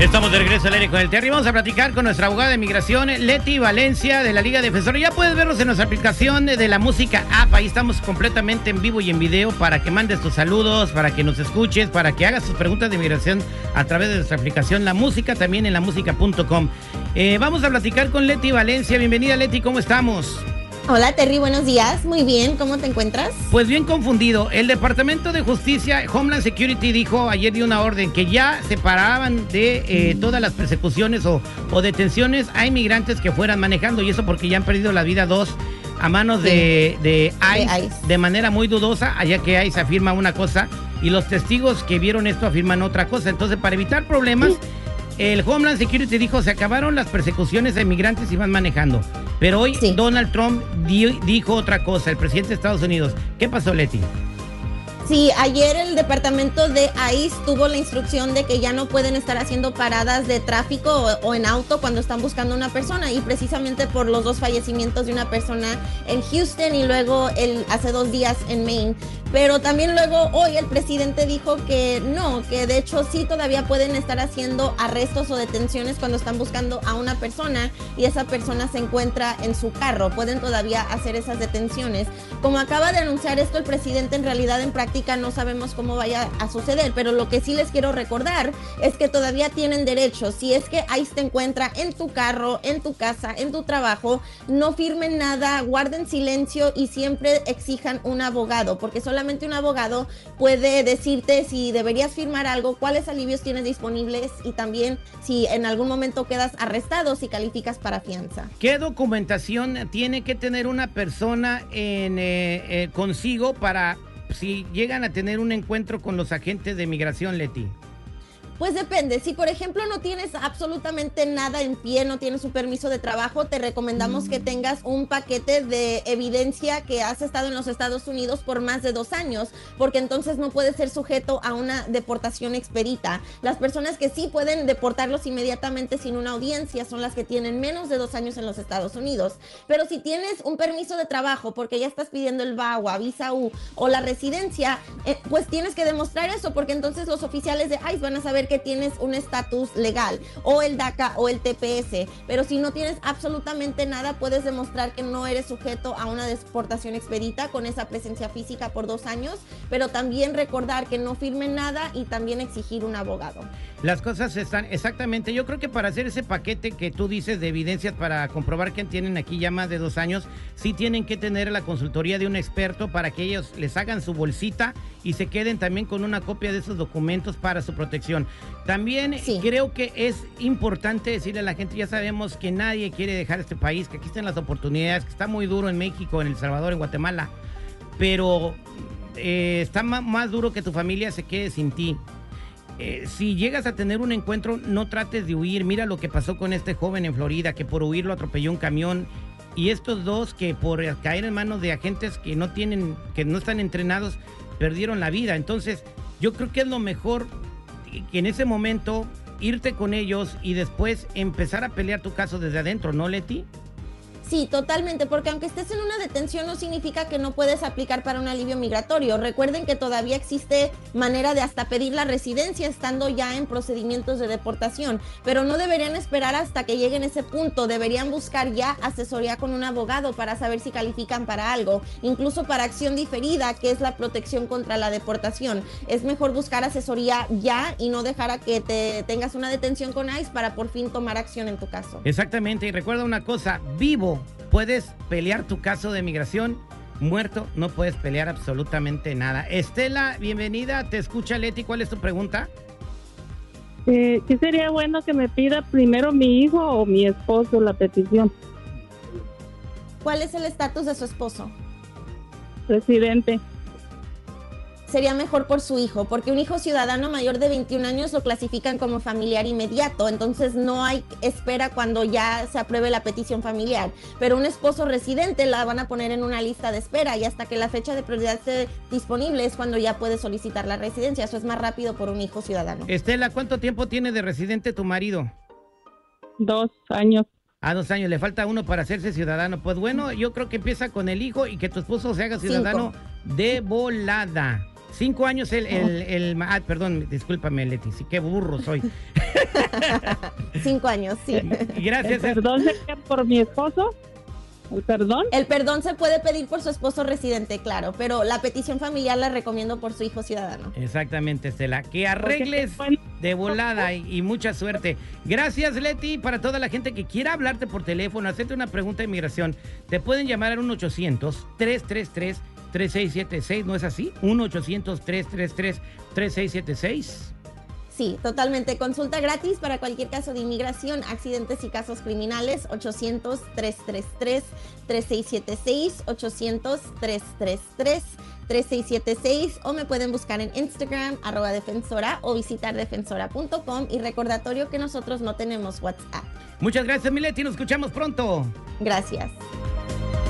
Estamos de regreso al aire con el Terry. Vamos a platicar con nuestra abogada de migración, Leti Valencia, de la Liga Defensora. Ya puedes vernos en nuestra aplicación de la música app. Ahí estamos completamente en vivo y en video para que mandes tus saludos, para que nos escuches, para que hagas tus preguntas de migración a través de nuestra aplicación La Música, también en lamusica.com. Vamos a platicar con Leti Valencia. Bienvenida, Leti, ¿cómo estamos? Hola Terry, buenos días. Muy bien, ¿cómo te encuentras? Pues bien confundido. El Departamento de Justicia, Homeland Security, dijo ayer, dio una orden que ya separaban de todas las persecuciones o detenciones a inmigrantes que fueran manejando, y eso porque ya han perdido la vida dos a manos de ICE de manera muy dudosa, allá que ICE afirma una cosa y los testigos que vieron esto afirman otra cosa. Entonces, para evitar problemas, el Homeland Security dijo, se acabaron las persecuciones a inmigrantes y van manejando. Pero hoy Donald Trump dijo otra cosa, el presidente de Estados Unidos. ¿Qué pasó, Leti? Sí, ayer el departamento de ICE tuvo la instrucción de que ya no pueden estar haciendo paradas de tráfico o en auto cuando están buscando a una persona, y precisamente por los dos fallecimientos de una persona en Houston y luego hace 2 días en Maine. Pero también luego hoy el presidente dijo que no, que de hecho sí todavía pueden estar haciendo arrestos o detenciones cuando están buscando a una persona y esa persona se encuentra en su carro. Pueden todavía hacer esas detenciones. Como acaba de anunciar esto el presidente, en realidad en práctica no sabemos cómo vaya a suceder, pero lo que sí les quiero recordar es que todavía tienen derecho. Si es que ICE te encuentra en tu carro, en tu casa, en tu trabajo, no firmen nada, guarden silencio y siempre exijan un abogado, porque solamente un abogado puede decirte si deberías firmar algo, cuáles alivios tienes disponibles y también si en algún momento quedas arrestado, si calificas para fianza. ¿Qué documentación tiene que tener una persona consigo para si llegan a tener un encuentro con los agentes de migración, Leti? Pues depende. Si, por ejemplo, no tienes absolutamente nada en pie, no tienes un permiso de trabajo, te recomendamos que tengas un paquete de evidencia que has estado en los Estados Unidos por más de 2 años, porque entonces no puedes ser sujeto a una deportación expedita. Las personas que sí pueden deportarlos inmediatamente sin una audiencia son las que tienen menos de 2 años en los Estados Unidos. Pero si tienes un permiso de trabajo porque ya estás pidiendo el VAWA, visa U o la residencia, pues tienes que demostrar eso, porque entonces los oficiales de ICE van a saber que tienes un estatus legal, o el DACA o el TPS. Pero si no tienes absolutamente nada, puedes demostrar que no eres sujeto a una deportación expedita con esa presencia física por 2 años, pero también recordar que no firmen nada y también exigir un abogado. Las cosas están exactamente, yo creo que para hacer ese paquete que tú dices de evidencias para comprobar que tienen aquí ya más de 2 años, sí tienen que tener la consultoría de un experto para que ellos les hagan su bolsita y se queden también con una copia de esos documentos para su protección. También creo que es importante decirle a la gente, ya sabemos que nadie quiere dejar este país, que aquí están las oportunidades, que está muy duro en México, en El Salvador, en Guatemala, pero está más duro que tu familia se quede sin ti. Si llegas a tener un encuentro, no trates de huir. Mira lo que pasó con este joven en Florida, que por huir lo atropelló un camión, y estos dos que por caer en manos de agentes que no están entrenados, perdieron la vida. Entonces, yo creo que es lo mejor que en ese momento irte con ellos y después empezar a pelear tu caso desde adentro, ¿no, Leti? Sí, totalmente, porque aunque estés en una detención no significa que no puedes aplicar para un alivio migratorio. Recuerden que todavía existe manera de hasta pedir la residencia estando ya en procedimientos de deportación, pero no deberían esperar hasta que lleguen a ese punto. Deberían buscar ya asesoría con un abogado para saber si califican para algo, incluso para acción diferida, que es la protección contra la deportación. Es mejor buscar asesoría ya y no dejar a que te tengas una detención con ICE para por fin tomar acción en tu caso. Exactamente, y recuerda una cosa, vivo puedes pelear tu caso de migración, muerto no puedes pelear absolutamente nada. Estela, bienvenida, te escucha Leti, ¿cuál es tu pregunta? ¿Qué sería bueno que me pida primero mi hijo o mi esposo la petición? ¿Cuál es el estatus de su esposo? Residente. Sería mejor por su hijo, porque un hijo ciudadano mayor de 21 años lo clasifican como familiar inmediato, entonces no hay espera cuando ya se apruebe la petición familiar. Pero un esposo residente la van a poner en una lista de espera y hasta que la fecha de prioridad esté disponible es cuando ya puede solicitar la residencia. Eso es más rápido por un hijo ciudadano. Estela, ¿cuánto tiempo tiene de residente tu marido? 2 años. 2 años, le falta 1 para hacerse ciudadano. Pues bueno, yo creo que empieza con el hijo y que tu esposo se haga ciudadano 5. De volada. 5 años perdón, discúlpame, Leti, sí, qué burro soy. 5 años, sí. Gracias. ¿El perdón sería por mi esposo? ¿El perdón? El perdón se puede pedir por su esposo residente, claro, pero la petición familiar la recomiendo por su hijo ciudadano. Exactamente, Estela. Que arregles de volada y mucha suerte. Gracias, Leti. Para toda la gente que quiera hablarte por teléfono, hacerte una pregunta de inmigración, te pueden llamar al 1-800-333-3676, ¿no es así? 1-800-333-3676. Sí, totalmente. Consulta gratis para cualquier caso de inmigración, accidentes y casos criminales. 800-333-3676, 800-333-3676, o me pueden buscar en Instagram, @defensora, o visitar defensora.com. Y recordatorio que nosotros no tenemos WhatsApp. Muchas gracias, Mileti. Nos escuchamos pronto. Gracias.